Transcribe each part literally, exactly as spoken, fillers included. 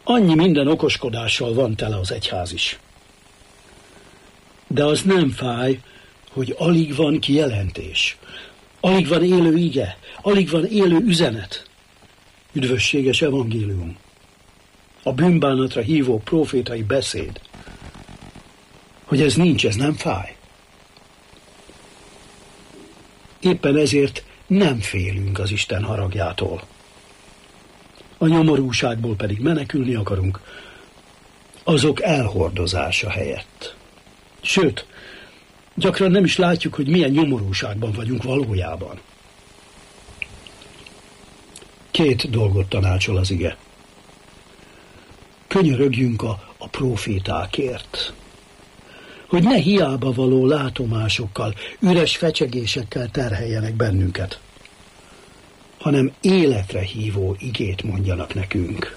Annyi minden okoskodással van tele az egyház is. De az nem fáj, hogy alig van kijelentés, alig van élő ige, alig van élő üzenet, üdvösséges evangélium, a bűnbánatra hívó profétai beszéd. Hogy ez nincs, ez nem fáj. Éppen ezért nem félünk az Isten haragjától. A nyomorúságból pedig menekülni akarunk, azok elhordozása helyett. Sőt, gyakran nem is látjuk, hogy milyen nyomorúságban vagyunk valójában. Két dolgot tanácsol az ige. Könyörögjünk a, a profétákért, hogy ne hiába való látomásokkal, üres fecsegésekkel terheljenek bennünket, hanem életre hívó igét mondjanak nekünk.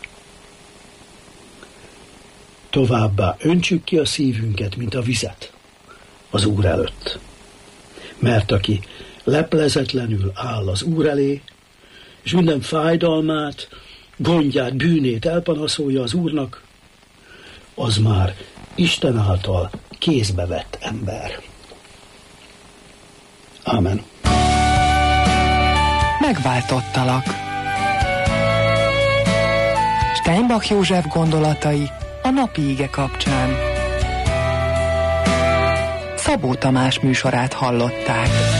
Továbbá öntsük ki a szívünket, mint a vizet az Úr előtt. Mert aki leplezetlenül áll az Úr elé, és minden fájdalmát, gondját, bűnét elpanaszolja az Úrnak, az már Isten által kézbe vett ember. Ámen. Megváltottalak. Steinbach József gondolatai a napi ige kapcsán. Szabó Tamás műsorát hallották.